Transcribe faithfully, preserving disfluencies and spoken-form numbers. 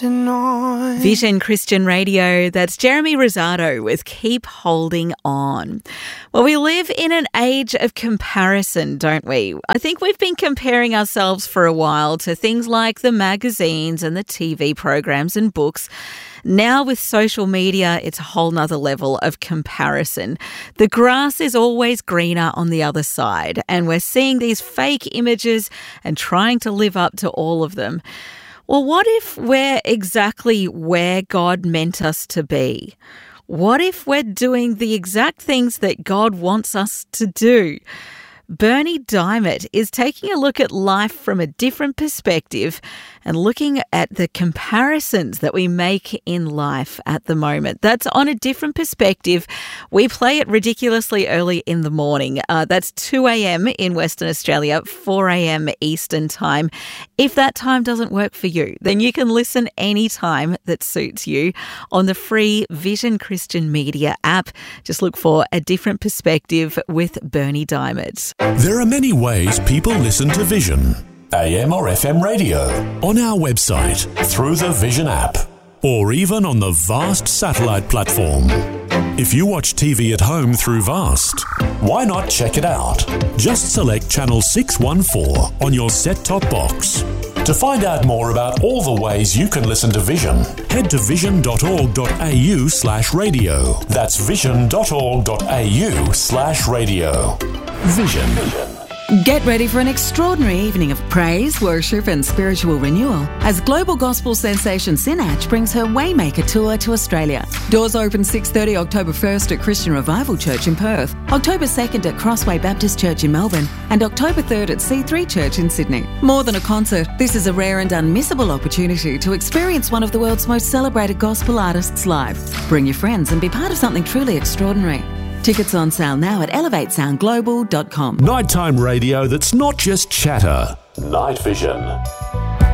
Vision Christian Radio, that's Jeremy Rosado with Keep Holding On. Well, we live in an age of comparison, don't we? I think we've been comparing ourselves for a while to things like the magazines and the T V programs and books. Now with social media, it's a whole nother level of comparison. The grass is always greener on the other side, and we're seeing these fake images and trying to live up to all of them. Well, what if we're exactly where God meant us to be? What if we're doing the exact things that God wants us to do? Berni Dymet is taking a look at life from a different perspective and looking at the comparisons that we make in life at the moment. That's On a Different Perspective. We play it ridiculously early in the morning. Uh, that's two a.m. in Western Australia, four a.m. Eastern Time. If that time doesn't work for you, then you can listen any time that suits you on the free Vision Christian Media app. Just look for A Different Perspective with Berni Dymet. There are many ways people listen to Vision. A M or F M radio, on our website, through the Vision app, or even on the Vast satellite platform. If you watch T V at home through Vast, why not check it out? Just select channel six one four on your set-top box. To find out more about all the ways you can listen to Vision, head to vision.org.au slash radio. That's vision.org.au slash radio. Vision. Get ready for an extraordinary evening of praise, worship and spiritual renewal as global gospel sensation Sinach brings her Waymaker Tour to Australia. Doors open six thirty October first at Christian Revival Church in Perth, October second at Crossway Baptist Church in Melbourne and October third at C three Church in Sydney. More than a concert, this is a rare and unmissable opportunity to experience one of the world's most celebrated gospel artists live. Bring your friends and be part of something truly extraordinary. Tickets on sale now at elevate sound global dot com. Nighttime radio that's not just chatter. Night Vision.